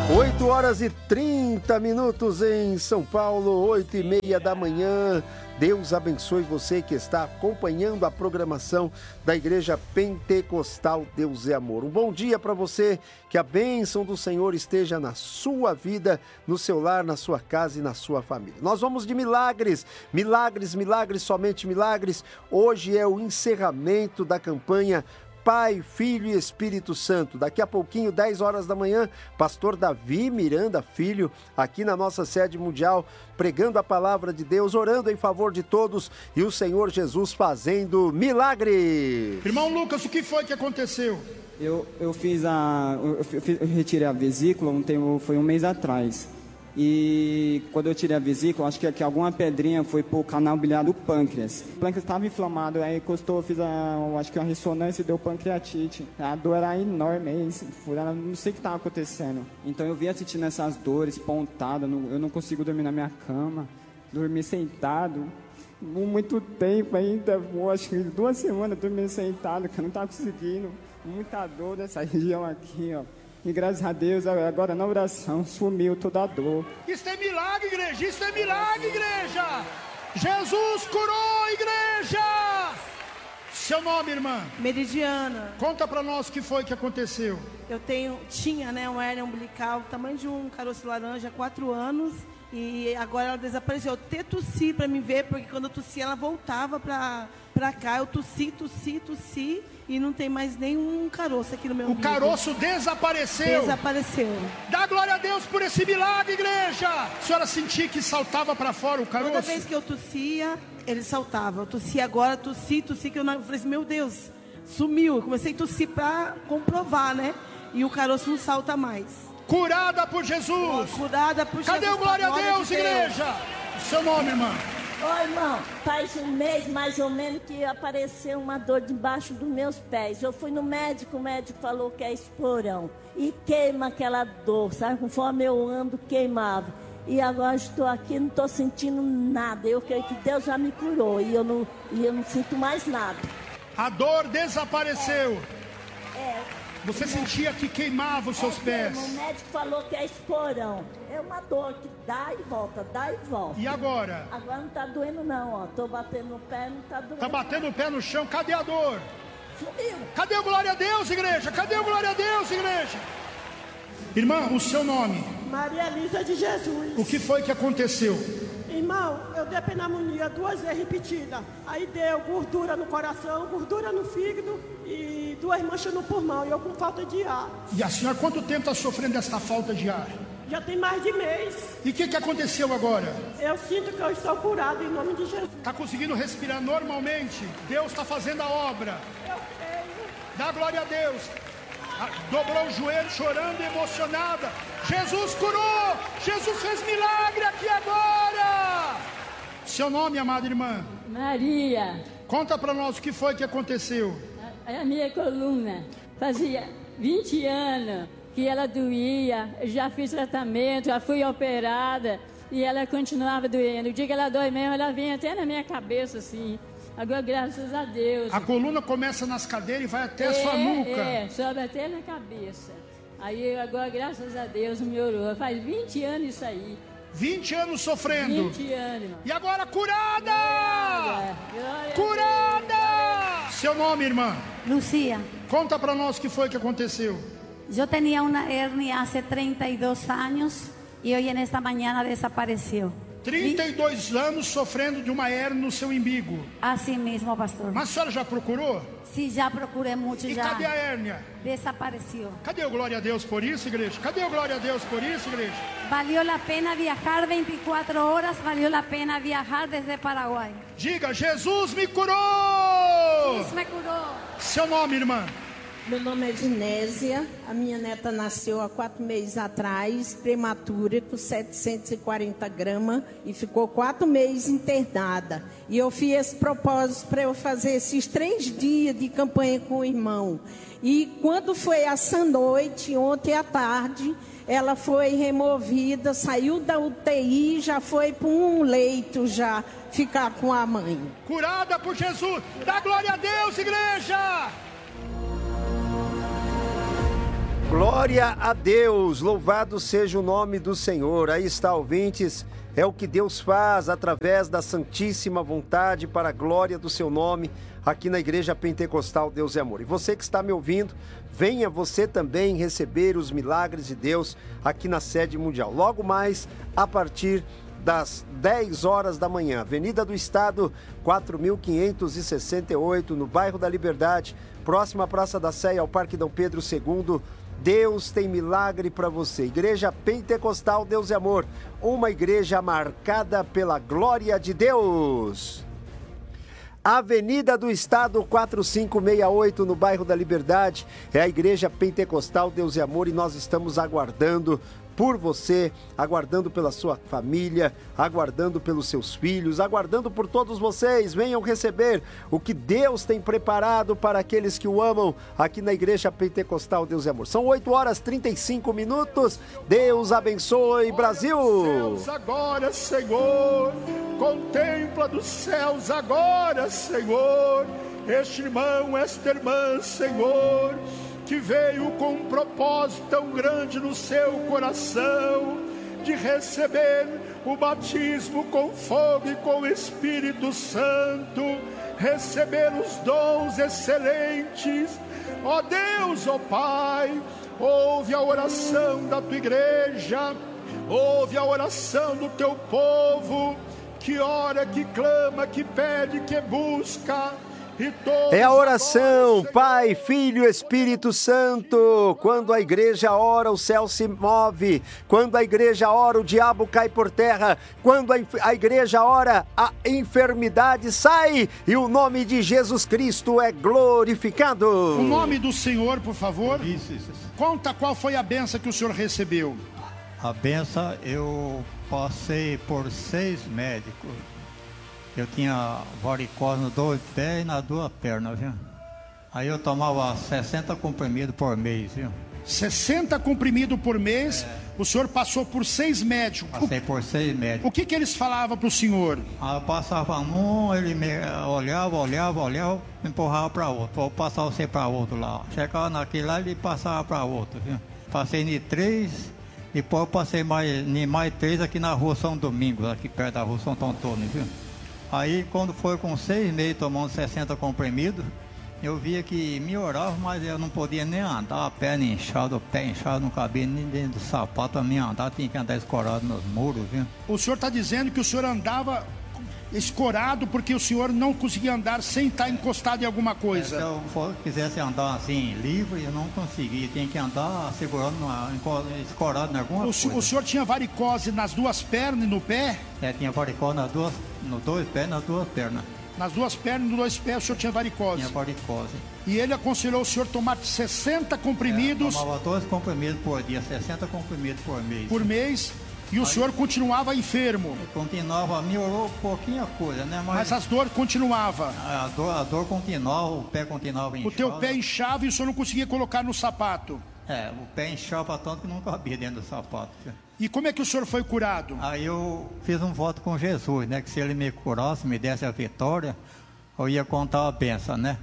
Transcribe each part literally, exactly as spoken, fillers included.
oito horas e trinta minutos em São Paulo, oito e meia da manhã. Deus abençoe você que está acompanhando a programação da Igreja Pentecostal Deus é Amor. Um bom dia para você, que a bênção do Senhor esteja na sua vida, no seu lar, na sua casa e na sua família. Nós vamos de milagres, milagres, milagres, somente milagres. Hoje é o encerramento da campanha Pai, Filho e Espírito Santo. Daqui a pouquinho, dez horas da manhã, pastor Davi Miranda Filho, aqui na nossa sede mundial, pregando a palavra de Deus, orando em favor de todos e o Senhor Jesus fazendo milagre. Irmão Lucas, o que foi que aconteceu? Eu, eu fiz a... Eu, fiz, eu retirei a vesícula, um tempo, foi um mês atrás. E quando eu tirei a vesícula, acho que, que alguma pedrinha foi pro canal biliar do pâncreas. O pâncreas estava inflamado, aí encostou, fiz a, acho que uma ressonância e deu pancreatite. A dor era enorme, aí, não sei o que estava acontecendo. Então eu vinha sentindo essas dores, pontada, eu não consigo dormir na minha cama, dormir sentado. Por muito tempo ainda, acho que duas semanas dormindo sentado, que eu não estava conseguindo. Muita dor nessa região aqui, ó. E graças a Deus, agora na oração, sumiu toda a dor. Isso é milagre, igreja! Isso é milagre, igreja! Jesus curou, igreja! Seu nome, irmã? Meridiana. Conta pra nós o que foi que aconteceu. Eu tenho, tinha, né, uma hérnia umbilical, tamanho de um caroço laranja, há quatro anos. E agora ela desapareceu. Eu até tossi pra me ver, porque quando eu tossi, ela voltava pra, pra cá. Eu tossi, tossi, tossi. E não tem mais nenhum caroço aqui no meu umbigo. O caroço desapareceu. Desapareceu. Dá glória a Deus por esse milagre, igreja. A senhora sentia que saltava pra fora o caroço? Toda vez que eu tossia, ele saltava. Eu tossia agora, tossi, tossi, que eu não... falei assim, meu Deus, sumiu. Eu comecei a tossir pra comprovar, né? E o caroço não salta mais. Curada por Jesus. Curada por Cadê Jesus. Cadê o glória a Deus, de igreja? Deus. Seu nome, irmã? Oi, irmão, faz um mês mais ou menos que apareceu uma dor debaixo dos meus pés. Eu fui no médico, o médico falou que é esporão. E queima aquela dor, sabe? Conforme eu ando, queimava. E agora estou aqui, não estou sentindo nada. Eu creio que Deus já me curou e eu não, e eu não sinto mais nada. A dor desapareceu. É. é. Você sentia que queimava os seus é, pés. O médico falou que é esporão. É uma dor que dá e volta, dá e volta. E agora? Agora não está doendo não, ó. Tô batendo no pé, não está doendo. Tá batendo o pé no chão, cadê a dor? Sumiu. Cadê o glória a Deus, igreja? Cadê o glória a Deus, igreja? Irmã, o seu nome? Maria Elisa de Jesus. O que foi que aconteceu? Irmão, eu dei pneumonia duas vezes repetida. Aí deu gordura no coração, gordura no fígado e duas manchas no pulmão. E eu com falta de ar. E a senhora quanto tempo está sofrendo desta falta de ar? Já tem mais de mês. E o que, que aconteceu agora? Eu sinto que eu estou curado em nome de Jesus. Está conseguindo respirar normalmente? Deus está fazendo a obra. Eu creio. Dá glória a Deus. Dobrou o joelho, chorando, emocionada. Jesus curou! Jesus fez milagre aqui agora! Seu nome, amada irmã? Maria. Conta para nós o que foi que aconteceu. A, a minha coluna fazia vinte anos que ela doía. Já fiz tratamento, já fui operada e ela continuava doendo. O dia que ela dói mesmo, ela vinha até na minha cabeça assim. Agora, graças a Deus. A coluna começa nas cadeiras e vai até é, a sua nuca. É, sobe até na cabeça. Aí, agora, graças a Deus, melhorou. Faz vinte anos isso aí. vinte anos sofrendo. vinte anos, irmão. E agora, curada! Glória, glória curada! Glória. Seu nome, irmã? Lucia. Conta para nós o que foi que aconteceu. Eu tinha uma hernia há trinta e dois anos e hoje, nesta manhã, desapareceu. trinta e dois e... anos sofrendo de uma hérnia no seu umbigo. Assim mesmo, pastor. Mas a senhora já procurou? Sim, já procurei muito. E já. cadê a hérnia? Desapareceu. Cadê o glória a Deus por isso, igreja? Cadê o glória a Deus por isso, igreja? Valeu a pena viajar vinte e quatro horas, valeu a pena viajar desde Paraguai. Diga, Jesus me curou! Jesus me curou. Seu nome, irmã? Meu nome é Ginésia, a minha neta nasceu há quatro meses atrás, prematura, com setecentos e quarenta gramas, e ficou quatro meses internada. E eu fiz esse propósito para eu fazer esses três dias de campanha com o irmão. E quando foi essa noite, ontem à tarde, ela foi removida, saiu da U T I, já foi para um leito já ficar com a mãe. Curada por Jesus, dá glória a Deus, igreja! Glória a Deus, louvado seja o nome do Senhor. Aí está, ouvintes, é o que Deus faz através da santíssima vontade para a glória do seu nome aqui na Igreja Pentecostal Deus é Amor. E você que está me ouvindo, venha você também receber os milagres de Deus aqui na sede mundial. Logo mais, a partir das dez horas da manhã, Avenida do Estado, quatro mil quinhentos e sessenta e oito, no bairro da Liberdade, próxima à Praça da Sé, ao Parque Dom Pedro segundo. Deus tem milagre para você. Igreja Pentecostal Deus é Amor, uma igreja marcada pela glória de Deus. Avenida do Estado quatro cinco seis oito, no bairro da Liberdade, é a Igreja Pentecostal Deus é Amor e nós estamos aguardando por você, aguardando pela sua família, aguardando pelos seus filhos, aguardando por todos vocês. Venham receber o que Deus tem preparado para aqueles que o amam aqui na Igreja Pentecostal Deus é Amor. São oito horas e trinta e cinco minutos. Deus abençoe, Brasil! Olha dos céus agora, Senhor, contempla dos céus agora, Senhor, este irmão, esta irmã, Senhor, que veio com um propósito tão grande no seu coração, de receber o batismo com fogo e com o Espírito Santo, receber os dons excelentes. Ó Deus, ó Pai, ouve a oração da tua igreja, ouve a oração do teu povo, que ora, que clama, que pede, que busca. É a oração, Pai, Filho, Espírito Santo. Quando a igreja ora, o céu se move. Quando a igreja ora, o diabo cai por terra. Quando a igreja ora, a enfermidade sai e o nome de Jesus Cristo é glorificado. O nome do Senhor, por favor. Isso, isso. Conta qual foi a benção que o senhor recebeu. A benção, eu passei por seis médicos. Eu tinha varicose nos dois pés e nas duas pernas, viu? Aí eu tomava sessenta comprimidos por mês, viu? sessenta comprimidos por mês, é. O senhor passou por seis médicos. Passei por seis médicos. O que que eles falavam para o senhor? Ah, eu passava um, ele me olhava, olhava, olhava, me empurrava para outro. Vou passar você para outro lá. Chegava naquele lá e ele passava para outro, viu? Passei em três, depois eu passei mais, em mais três aqui na rua São Domingos, aqui perto da rua São Antônio, viu? Aí, quando foi com seis meses tomando sessenta comprimidos, eu via que melhorava, mas eu não podia nem andar, a perna inchada, o pé inchado, não cabia nem dentro do sapato, a minha andar, tinha que andar escorado nos muros, viu? O senhor está dizendo que o senhor andava escorado porque o senhor não conseguia andar sem estar encostado em alguma coisa? É, se eu quisesse andar assim, livre, eu não conseguia, tinha que andar segurando, escorado em alguma o coisa. O senhor tinha varicose nas duas pernas e no pé? É, tinha varicose nas duas, nos dois pés e nas duas pernas. Nas duas pernas e nos dois pés o senhor tinha varicose? Tinha varicose. E ele aconselhou o senhor tomar sessenta comprimidos? É, tomava dois comprimidos por dia, sessenta comprimidos por mês. Por mês? E o Aí, senhor continuava enfermo? Continuava, melhorou pouquinha coisa, né? Mas, Mas as dores continuavam? A dor, a dor continuava, o pé continuava inchado. O teu pé inchava e o senhor não conseguia colocar no sapato? É, o pé inchava tanto que não cabia dentro do sapato. E como é que o senhor foi curado? Aí eu fiz um voto com Jesus, né? Que se ele me curasse, me desse a vitória, eu ia contar a benção, né?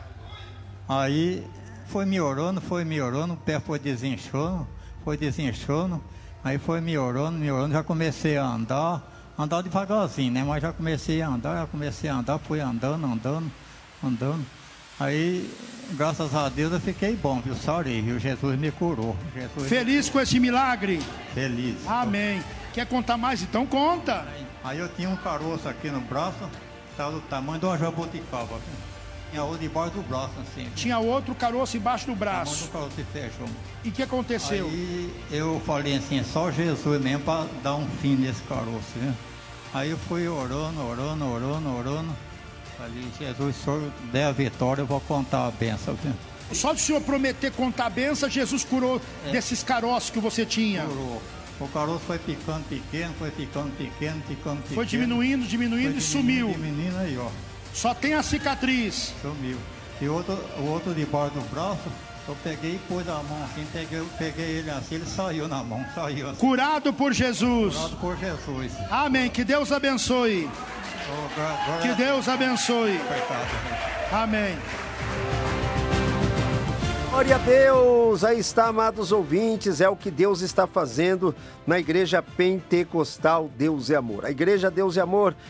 Aí foi melhorando, foi melhorando, o pé foi desinchando, foi desinchando. Aí foi melhorando, melhorando, já comecei a andar, andar devagarzinho, né? Mas já comecei a andar, já comecei a andar, fui andando, andando, andando. Aí, graças a Deus, eu fiquei bom, viu? Sarei, viu? Jesus me curou. Jesus... Feliz com esse milagre? Feliz. Amém. Quer contar mais? Então conta. Aí, aí eu tinha um caroço aqui no braço, estava do tamanho de uma jabuticaba, viu? Tinha outro debaixo do braço, assim. Tinha outro caroço embaixo do braço. O caroço se fechou. E o que aconteceu? Aí eu falei assim, só Jesus mesmo para dar um fim nesse caroço, viu? Aí eu fui orando, orando, orando, orando. Falei, Jesus, se o senhor der a vitória, eu vou contar a benção, viu? Só de o senhor prometer contar a benção, Jesus curou é. desses caroços que você tinha? Curou. O caroço foi ficando pequeno, foi ficando pequeno, ficando pequeno. Foi diminuindo, diminuindo e sumiu. Diminuindo aí, ó. Só tem a cicatriz. Sumiu. E outro, o outro debaixo do braço, eu peguei e pus a mão assim, peguei, peguei ele assim, ele saiu na mão, saiu assim. Curado por Jesus. Curado por Jesus. Amém. Que Deus abençoe. Oh, glória, glória. Que Deus abençoe. Obrigado. Amém. Glória a Deus, aí está, amados ouvintes, é o que Deus está fazendo na Igreja Pentecostal Deus é Amor. A Igreja Deus é Amor